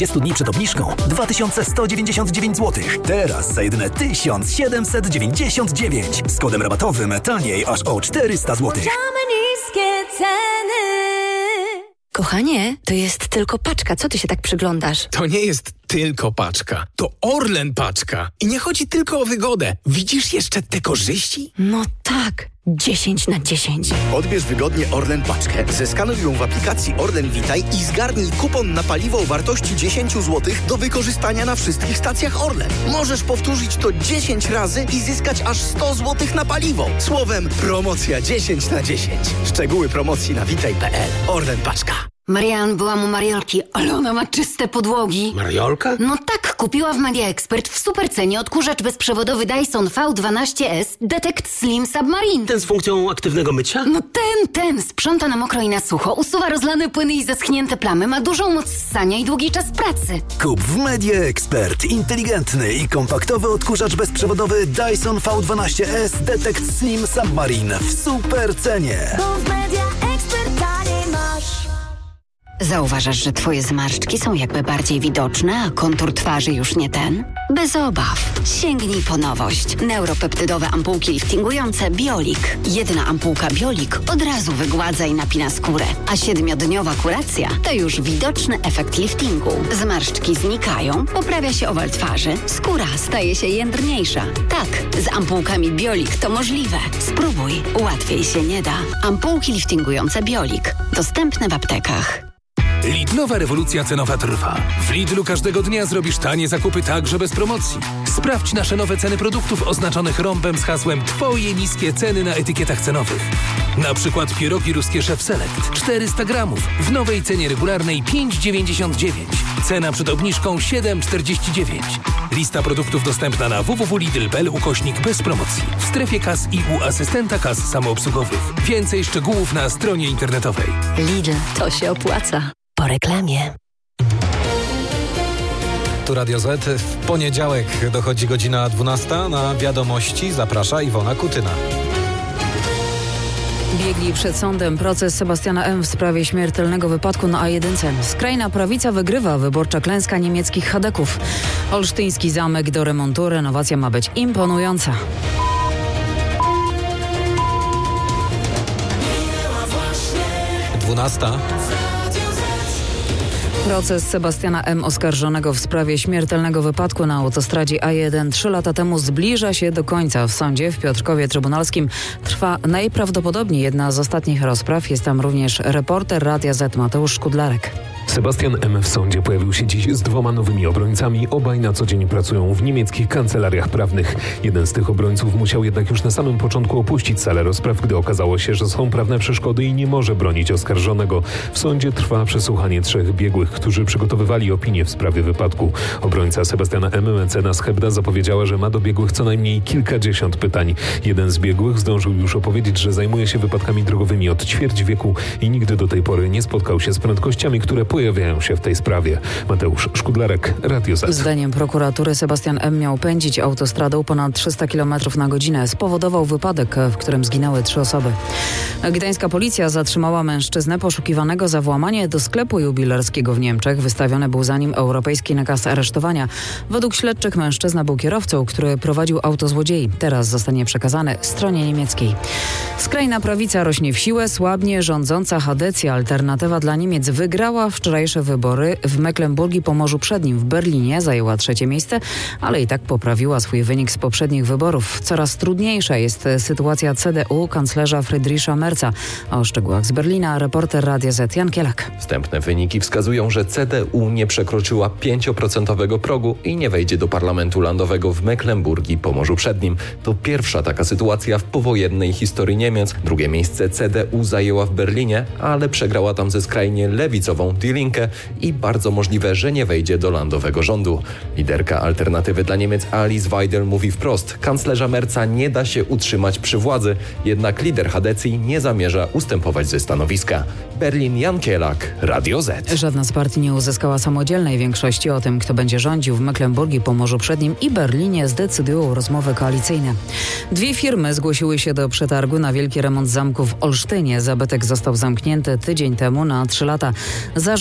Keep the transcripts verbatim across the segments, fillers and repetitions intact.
trzydziestu dni przed obniżką dwa tysiące sto dziewięćdziesiąt dziewięć złotych. Teraz za jedyne tysiąc siedemset dziewięćdziesiąt dziewięć. Z kodem rabatowym taniej aż o czterysta złotych. Niskie ceny. Kochanie, to jest tylko paczka. Co ty się tak przyglądasz? To nie jest tylko paczka. To Orlen paczka. I nie chodzi tylko o wygodę. Widzisz jeszcze te korzyści? No tak. dziesięć na dziesięć. Odbierz wygodnie Orlen paczkę, zeskanuj ją w aplikacji Orlen Witaj i zgarnij kupon na paliwo o wartości dziesięć złotych do wykorzystania na wszystkich stacjach Orlen. Możesz powtórzyć to dziesięć razy i zyskać aż sto złotych na paliwo. Słowem, promocja dziesięć na dziesięć. Szczegóły promocji na witaj kropka p l. Orlen paczka. Marian, byłam u Mariolki, ale ona ma czyste podłogi. Mariolka? No tak, kupiła w Media Expert w supercenie odkurzacz bezprzewodowy Dyson V dwanaście S Detect Slim Submarine. Ten z funkcją aktywnego mycia? No ten, ten, sprząta na mokro i na sucho, usuwa rozlane płyny i zaschnięte plamy, ma dużą moc ssania i długi czas pracy. Kup w Media Expert inteligentny i kompaktowy odkurzacz bezprzewodowy Dyson V dwanaście S Detect Slim Submarine w supercenie. Bo w Media Expert taniej masz. Zauważasz, że twoje zmarszczki są jakby bardziej widoczne, a kontur twarzy już nie ten? Bez obaw. Sięgnij po nowość. Neuropeptydowe ampułki liftingujące Biolik. Jedna ampułka Biolik od razu wygładza i napina skórę, a siedmiodniowa kuracja to już widoczny efekt liftingu. Zmarszczki znikają, poprawia się owal twarzy, skóra staje się jędrniejsza. Tak, z ampułkami Biolik to możliwe. Spróbuj, łatwiej się nie da. Ampułki liftingujące Biolik. Dostępne w aptekach. Lidlowa rewolucja cenowa trwa. W Lidlu każdego dnia zrobisz tanie zakupy także bez promocji. Sprawdź nasze nowe ceny produktów oznaczonych rąbem z hasłem Twoje niskie ceny na etykietach cenowych. Na przykład pierogi ruskie Chef Select czterysta gramów w nowej cenie regularnej pięć dziewięćdziesiąt dziewięć. Cena przed obniżką siedem czterdzieści dziewięć. Lista produktów dostępna na w w w kropka lidl kropka p l ukośnik bez promocji. W strefie kas i u asystenta kas samoobsługowych. Więcej szczegółów na stronie internetowej. Lidl, to się opłaca. Po reklamie. Tu Radio Z. W poniedziałek dochodzi godzina dwunasta. Na wiadomości zaprasza Iwona Kutyna. Biegli przed sądem proces Sebastiana M. w sprawie śmiertelnego wypadku na A jeden. Skrajna prawica wygrywa, wyborcza klęska niemieckich chadeków. Olsztyński zamek do remontu, renowacja ma być imponująca. dwunasta. Proces Sebastiana M. oskarżonego w sprawie śmiertelnego wypadku na autostradzie A jeden trzy lata temu zbliża się do końca. W sądzie w Piotrkowie Trybunalskim trwa najprawdopodobniej jedna z ostatnich rozpraw. Jest tam również reporter Radia Z Mateusz Szkudlarek. Sebastian M. w sądzie pojawił się dziś z dwoma nowymi obrońcami. Obaj na co dzień pracują w niemieckich kancelariach prawnych. Jeden z tych obrońców musiał jednak już na samym początku opuścić salę rozpraw, gdy okazało się, że są prawne przeszkody i nie może bronić oskarżonego. W sądzie trwa przesłuchanie trzech biegłych, którzy przygotowywali opinię w sprawie wypadku. Obrońca Sebastiana M. mecenas Hebda zapowiedziała, że ma do biegłych co najmniej kilkadziesiąt pytań. Jeden z biegłych zdążył już opowiedzieć, że zajmuje się wypadkami drogowymi od ćwierć wieku i nigdy do tej pory nie spotkał się z prędkościami, które pojawiają się w tej sprawie. Mateusz Szkudlarek, Radio Z. Zdaniem prokuratury Sebastian M. miał pędzić autostradą ponad trzysta kilometrów na godzinę. Spowodował wypadek, w którym zginęły trzy osoby. Gdańska policja zatrzymała mężczyznę poszukiwanego za włamanie do sklepu jubilerskiego w Niemczech. Wystawiony był za nim europejski nakaz aresztowania. Według śledczych mężczyzna był kierowcą, który prowadził auto złodziei. Teraz zostanie przekazany stronie niemieckiej. Skrajna prawica rośnie w siłę, słabnie rządząca Chadecja. Alternatywa dla Niemiec wygrała wczorajsze wybory w Mecklenburgii Pomorzu Przednim. W Berlinie zajęła trzecie miejsce, ale i tak poprawiła swój wynik z poprzednich wyborów. Coraz trudniejsza jest sytuacja C D U kanclerza Friedricha Merza. O szczegółach z Berlina reporter Radia Z Jan Kielak. Wstępne wyniki wskazują, że C D U nie przekroczyła pięć procent progu i nie wejdzie do Parlamentu Landowego w Mecklenburgii Pomorzu Przednim. To pierwsza taka sytuacja w powojennej historii Niemiec. Drugie miejsce C D U zajęła w Berlinie, ale przegrała tam ze skrajnie lewicową Die Linke i bardzo możliwe, że nie wejdzie do landowego rządu. Liderka Alternatywy dla Niemiec Alice Weidel mówi wprost: kanclerza Merza nie da się utrzymać przy władzy, jednak lider Chadecji nie zamierza ustępować ze stanowiska. Berlin, Jan Kielak, Radio Z. Żadna z partii nie uzyskała samodzielnej większości. O tym, kto będzie rządził w Mecklenburgii Pomorzu Przednim i Berlinie, zdecydują rozmowy koalicyjne. Dwie firmy zgłosiły się do przetargu na wielki remont zamku w Olsztynie. Zabytek został zamknięty tydzień temu na trzy lata. Zarząd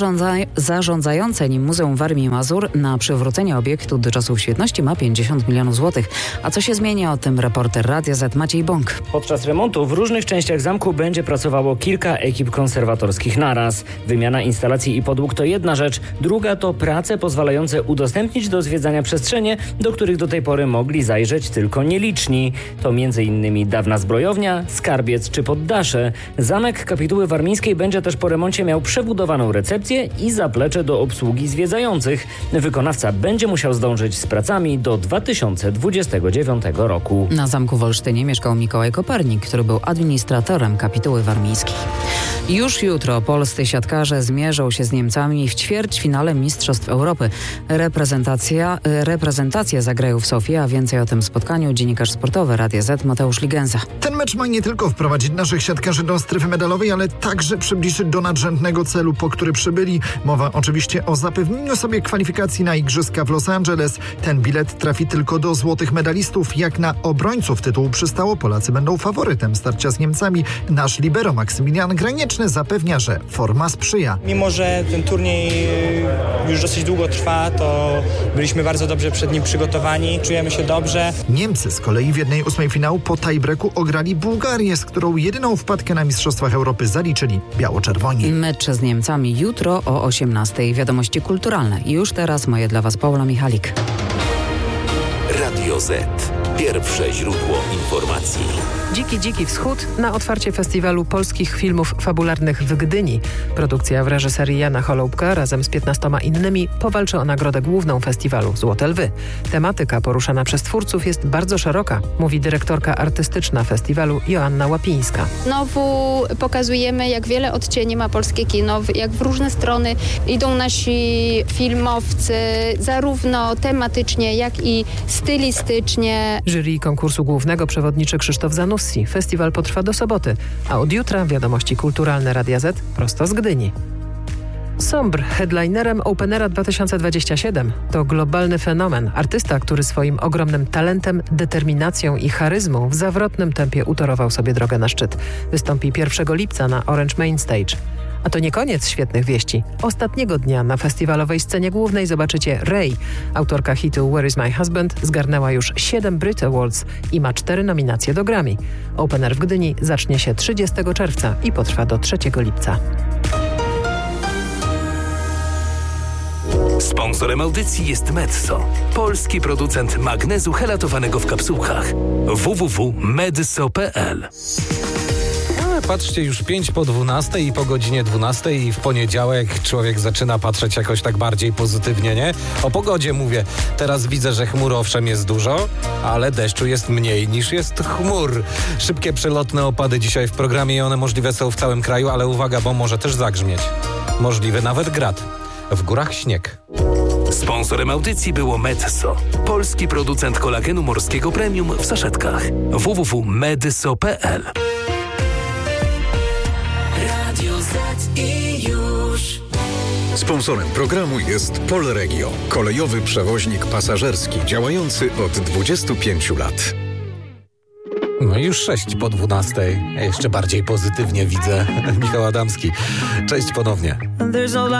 Zarządza, zarządzające nim Muzeum Warmii i Mazur na przywrócenie obiektu do czasów świetności ma pięćdziesiąt milionów złotych. A co się zmienia? O tym reporter Radia Z Maciej Bąk. Podczas remontu w różnych częściach zamku będzie pracowało kilka ekip konserwatorskich naraz. Wymiana instalacji i podłóg to jedna rzecz, druga to prace pozwalające udostępnić do zwiedzania przestrzenie, do których do tej pory mogli zajrzeć tylko nieliczni. To m.in. dawna zbrojownia, skarbiec czy poddasze. Zamek Kapituły Warmińskiej będzie też po remoncie miał przebudowaną recepcję i zaplecze do obsługi zwiedzających. Wykonawca będzie musiał zdążyć z pracami do dwa tysiące dwudziestego dziewiątego roku. Na zamku w Olsztynie mieszkał Mikołaj Kopernik, który był administratorem Kapituły Warmińskiej. Już jutro polscy siatkarze zmierzą się z Niemcami w ćwierćfinale Mistrzostw Europy. Reprezentacja, reprezentacje zagrają w Sofii, a więcej o tym spotkaniu dziennikarz sportowy Radia Z Mateusz Ligenza. Ten mecz ma nie tylko wprowadzić naszych siatkarzy do strefy medalowej, ale także przybliżyć do nadrzędnego celu, po który przybyli. Mowa oczywiście o zapewnieniu sobie kwalifikacji na Igrzyska w Los Angeles. Ten bilet trafi tylko do złotych medalistów. Jak na obrońców tytułu przystało, Polacy będą faworytem starcia z Niemcami. Nasz libero Maksymilian Granieczny zapewnia, że forma sprzyja. Mimo że ten turniej już dosyć długo trwa, to byliśmy bardzo dobrze przed nim przygotowani. Czujemy się dobrze. Niemcy z kolei w jednej ósmej finału po tiebreaku ograli Bułgarię, z którą jedyną wpadkę na Mistrzostwach Europy zaliczyli biało-czerwoni. Mecz z Niemcami jutro o osiemnastej. Wiadomości kulturalne. Już teraz moje dla Was Paula Michalik. Radio Z. Pierwsze źródło informacji. Dziki, dziki wschód na otwarcie festiwalu polskich filmów fabularnych w Gdyni. Produkcja w reżyserii Jana Choloubka razem z piętnastoma innymi powalczy o nagrodę główną festiwalu Złote Lwy. Tematyka poruszana przez twórców jest bardzo szeroka, mówi dyrektorka artystyczna festiwalu Joanna Łapińska. Znowu pokazujemy, jak wiele odcieni ma polskie kino, jak w różne strony idą nasi filmowcy, zarówno tematycznie, jak i stylistycznie. Jury konkursu głównego przewodniczy Krzysztof Zanussi. Festiwal potrwa do soboty, a od jutra wiadomości kulturalne Radia Z prosto z Gdyni. Sombr, headlinerem Openera dwa tysiące dwudziestego siódmego. To globalny fenomen. Artysta, który swoim ogromnym talentem, determinacją i charyzmą w zawrotnym tempie utorował sobie drogę na szczyt. Wystąpi pierwszego lipca na Orange Main Stage. A to nie koniec świetnych wieści. Ostatniego dnia na festiwalowej scenie głównej zobaczycie Ray. Autorka hitu Where is my husband zgarnęła już siedem Brit Awards i ma cztery nominacje do Grammy. Open Air w Gdyni zacznie się trzydziestego czerwca i potrwa do trzeciego lipca. Sponsorem audycji jest Metso, polski producent magnezu helatowanego w kapsułkach. w w w kropka medso kropka p l. Patrzcie, już pięć po dwunastej i po godzinie dwunastej i w poniedziałek człowiek zaczyna patrzeć jakoś tak bardziej pozytywnie, nie? O pogodzie mówię. Teraz widzę, że chmur owszem jest dużo, ale deszczu jest mniej niż jest chmur. Szybkie, przelotne opady dzisiaj w programie i one możliwe są w całym kraju, ale uwaga, bo może też zagrzmieć. Możliwy nawet grad. W górach śnieg. Sponsorem audycji było Metso, polski producent kolagenu morskiego premium w saszetkach. w w w kropka medso kropka p l. I już. Sponsorem programu jest Polregio, kolejowy przewoźnik pasażerski działający od dwudziestu pięciu lat. No już sześć po dwunastej. Jeszcze bardziej pozytywnie widzę Michał Adamski. Cześć ponownie.